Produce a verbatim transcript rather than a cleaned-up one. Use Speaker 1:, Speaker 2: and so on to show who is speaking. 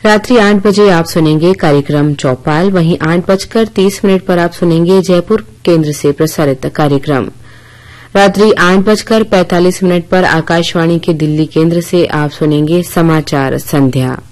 Speaker 1: रात्रि आठ बजे आप सुनेंगे कार्यक्रम चौपाल। वहीं आठ बजकर तीस मिनट पर आप सुनेंगे जयपुर केंद्र से प्रसारित कार्यक्रम। रात्रि आठ बजकर पैंतालीस मिनट पर आकाशवाणी के दिल्ली केंद्र से आप सुनेंगे समाचार संध्या।